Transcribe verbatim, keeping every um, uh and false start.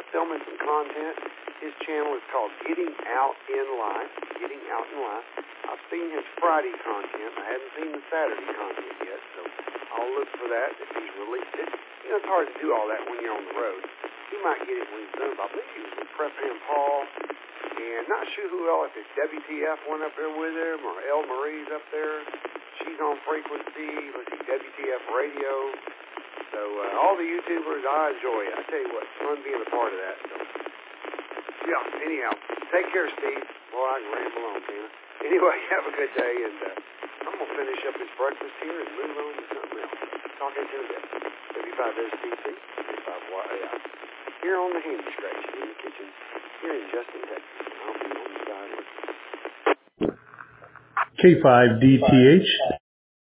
filming some content. His channel is called Getting Out in Life. Getting Out in Life. I've seen his Friday content. I haven't seen the Saturday content yet, so I'll look for that if he's released it. You know, it's hard to do all that when you're on the road. You might get it when he's done, but I believe he was with Prep Hand Paul, and not sure who else, if W T F went up there with him, or El Marie's up there. She's on frequency. Let's see, W T F Radio. So uh, all the YouTubers, I enjoy it. I tell you what, it's fun being a part of that. So, yeah, anyhow, take care, Steve. Boy, I can ramble on, Tina. Anyway, have a good day, and uh, I'm going to finish up this breakfast here and move on to something else. Talk to you in a bit. thirty-five S T C, thirty-five Y A I. Here on the handy scratch in the kitchen, here in Justin, Texas. I'll be on the side with you. K five D T H